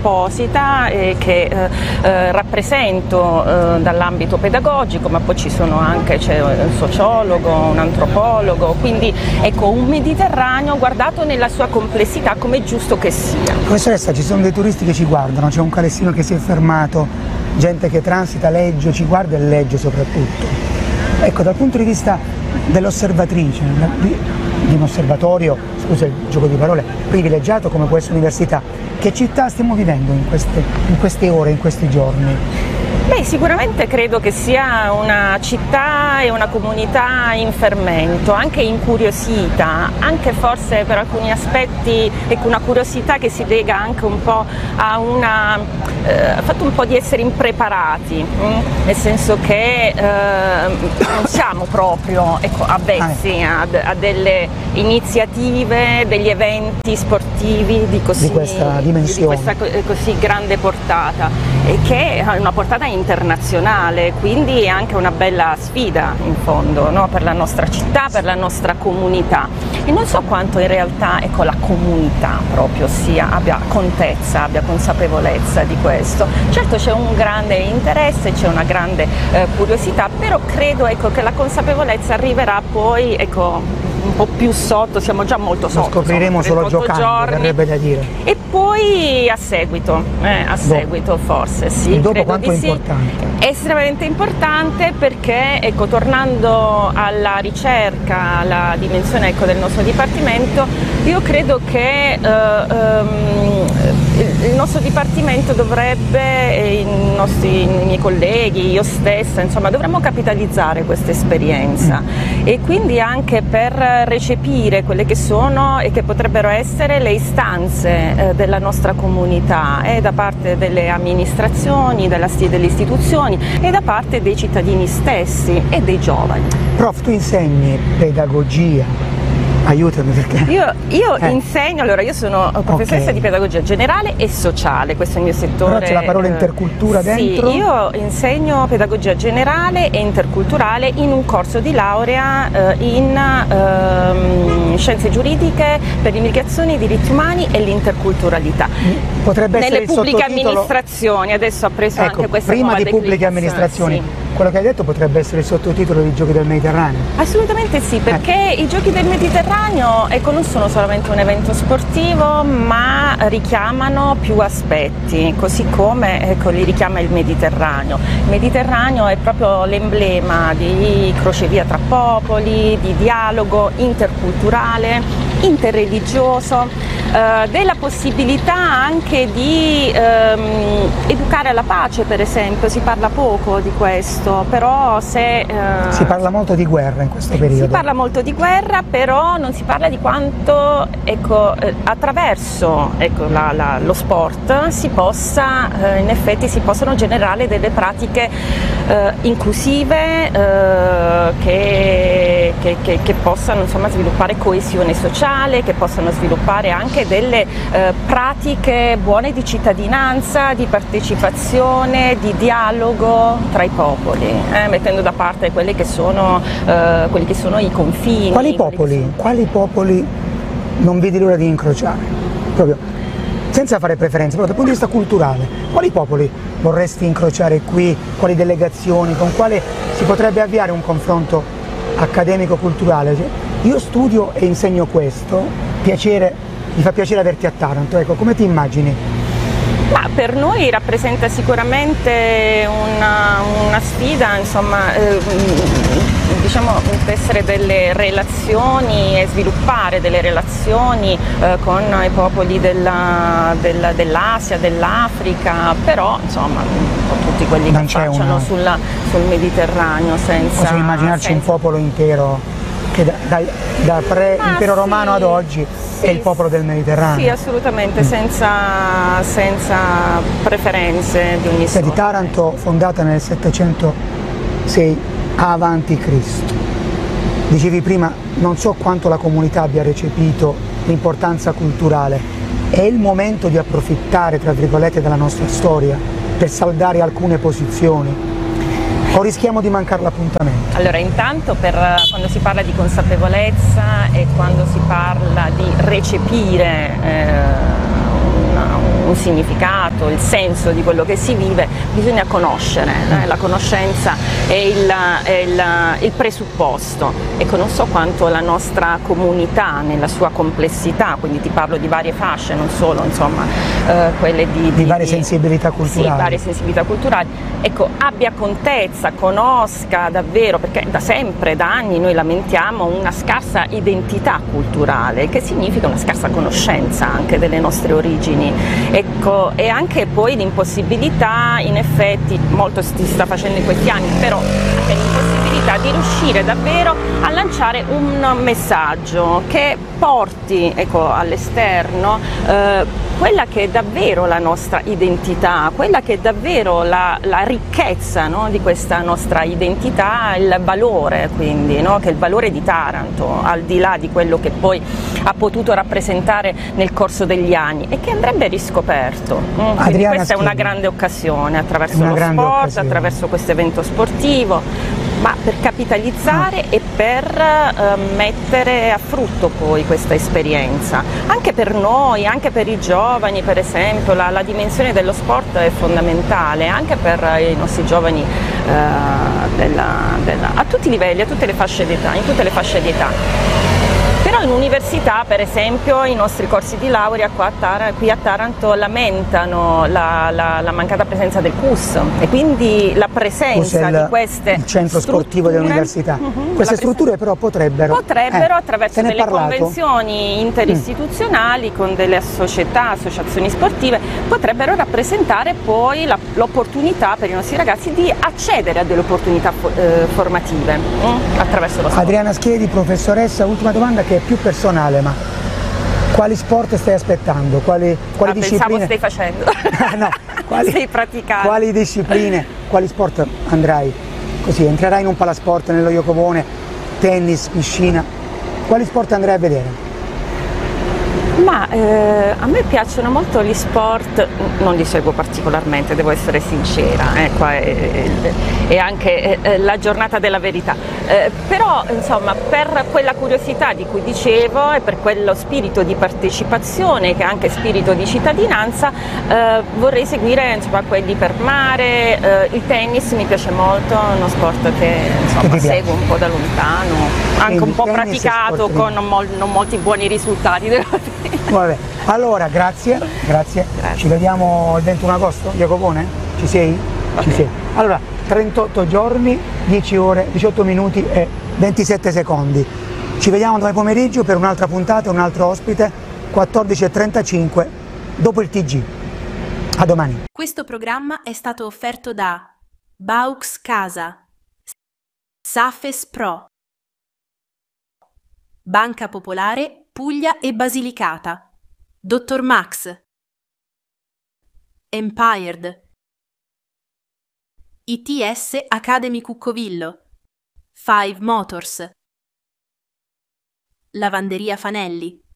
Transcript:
Esposita che rappresento dall'ambito pedagogico, ma poi ci sono anche, c'è un sociologo, un antropologo, quindi ecco un Mediterraneo guardato nella sua complessità come è giusto che sia. Professoressa, ci sono dei turisti che ci guardano, c'è un calessino che si è fermato, gente che transita, legge, ci guarda e legge soprattutto. Ecco, dal punto di vista dell'osservatrice, di un osservatorio, scusa il gioco di parole, privilegiato come questa università, che città stiamo vivendo in queste ore, in questi giorni? Beh, sicuramente credo che sia una città e una comunità in fermento, anche incuriosita, anche forse per alcuni aspetti, ecco, una curiosità che si lega anche un po' a al fatto un po' di essere impreparati, nel senso che non siamo proprio avvezzi a delle iniziative, degli eventi sportivi di questa dimensione, di questa così grande portata, e che ha una portata internazionale, quindi è anche una bella sfida in fondo, no? Per la nostra città, per la nostra comunità, e non so quanto in realtà la comunità proprio abbia contezza, abbia consapevolezza di questo. Certo c'è un grande interesse, c'è una grande curiosità, però credo che la consapevolezza arriverà poi un po' più sotto, siamo già molto sotto. Lo scopriremo solo giocando, verrebbe da dire. E poi a seguito forse sì. E dopo quanto è importante? È estremamente importante perché, tornando alla ricerca, alla dimensione del nostro dipartimento, io credo che il nostro dipartimento dovrebbe, i miei colleghi, io stessa, insomma, dovremmo capitalizzare questa esperienza e quindi anche per recepire quelle che sono e che potrebbero essere le istanze della nostra comunità da parte delle amministrazioni, delle istituzioni e da parte dei cittadini stessi e dei giovani. Prof, tu insegni pedagogia. Aiutami perché... Io insegno, allora io sono professoressa di pedagogia generale e sociale, questo è il mio settore. Però c'è la parola intercultura dentro? Sì, io insegno pedagogia generale e interculturale in un corso di laurea in scienze giuridiche per l'immigrazione, i diritti umani e l'interculturalità. Potrebbe essere nelle pubbliche amministrazioni, adesso ha preso anche questa prima nuova di pubbliche amministrazioni. Sì. Quello che hai detto potrebbe essere il sottotitolo dei Giochi del Mediterraneo? Assolutamente sì, perché i Giochi del Mediterraneo non sono solamente un evento sportivo, ma richiamano più aspetti, così come li richiama il Mediterraneo. Il Mediterraneo è proprio l'emblema di crocevia tra popoli, di dialogo interculturale, interreligioso, della possibilità anche di educare alla pace, per esempio. Si parla poco di questo, però si parla molto di guerra in questo periodo. Si parla molto di guerra, però non si parla di quanto attraverso lo sport si possa in effetti si possano generare delle pratiche inclusive che possano sviluppare coesione sociale, che possano sviluppare anche delle pratiche buone di cittadinanza, di partecipazione, di dialogo tra i popoli, mettendo da parte quelli che sono i confini. Quali popoli non vedi l'ora di incrociare? Proprio senza fare preferenze, però dal punto di vista culturale, quali popoli vorresti incrociare qui? Quali delegazioni? Con quale si potrebbe avviare un confronto accademico-culturale? Io studio e insegno questo, mi fa piacere averti a Taranto, come ti immagini? Ma per noi rappresenta sicuramente una sfida, tessere delle relazioni e sviluppare delle relazioni con i popoli dell'Asia, dell'Africa, però un po' tutti quelli che affacciano sul Mediterraneo senza... Possiamo immaginarci un popolo intero che da pre-impero romano ad oggi è il popolo del Mediterraneo. Sì, assolutamente, senza preferenze di ogni sorta. Taranto fondata nel 706 avanti Cristo. Dicevi prima, non so quanto la comunità abbia recepito l'importanza culturale. È il momento di approfittare, tra virgolette, della nostra storia per saldare alcune posizioni? O rischiamo di mancare l'appuntamento? Allora, intanto quando si parla di consapevolezza e quando si parla di recepire un significato, il senso di quello che si vive, bisogna conoscere, la conoscenza è il presupposto. Ecco, non so quanto la nostra comunità nella sua complessità, quindi ti parlo di varie fasce, non solo insomma quelle di varie sensibilità culturali. Sì, varie sensibilità culturali, ecco, abbia contezza, conosca davvero, perché da sempre, da anni noi lamentiamo una scarsa identità culturale, che significa una scarsa conoscenza anche delle nostre origini, ecco, e anche poi l'impossibilità, in effetti, molto si sta facendo in questi anni, però anche l'impossibilità di riuscire davvero a lanciare un messaggio che porti, ecco, all'esterno quella che è davvero la nostra identità, quella che è davvero la ricchezza, no, di questa nostra identità, il valore, quindi, no, che è il valore di Taranto, al di là di quello che poi ha potuto rappresentare nel corso degli anni e che andrebbe riscoperto. Quindi questa è una grande occasione attraverso lo sport, attraverso questo evento sportivo, ma per capitalizzare e per mettere a frutto poi questa esperienza. Anche per noi, anche per i giovani, per esempio, la dimensione dello sport è fondamentale, anche per i nostri giovani a tutti i livelli, a tutte le fasce d'età, in tutte le fasce di età. Però in università, per esempio, i nostri corsi di laurea qui a Taranto lamentano la mancata presenza del CUS e quindi la presenza di queste il centro sportivo dell'università. Queste strutture però potrebbero attraverso delle convenzioni interistituzionali con delle associazioni sportive, potrebbero rappresentare poi l'opportunità per i nostri ragazzi di accedere a delle opportunità formative attraverso lo sport. Adriana Schiedi, professoressa, ultima domanda che è più personale, ma quali sport stai aspettando? Quali discipline? Pensavo stai facendo. No, stai praticando. Quali discipline, quali sport andrai? Così, entrerai in un palasport nello Iocovone, tennis, piscina, quali sport andrai a vedere? Ma a me piacciono molto gli sport, non li seguo particolarmente, devo essere sincera, qua è anche la giornata della verità, però insomma per quella curiosità di cui dicevo e per quello spirito di partecipazione che è anche spirito di cittadinanza vorrei seguire insomma quelli per mare, il tennis mi piace molto, è uno sport che insomma seguo un po' da lontano, anche un po' praticato con non molti buoni risultati. Vabbè. Allora, grazie. Ci vediamo il 21 agosto, Iacovone? Ci sei? Ci sei. Allora, 38 giorni, 10 ore, 18 minuti e 27 secondi. Ci vediamo domani pomeriggio per un'altra puntata, un altro ospite, 14:35, dopo il TG. A domani. Questo programma è stato offerto da Baux Casa, Safes Pro, Banca Popolare Puglia e Basilicata, Dr. Max, Empired, ITS Academy Cuccovillo, Five Motors, Lavanderia Fanelli.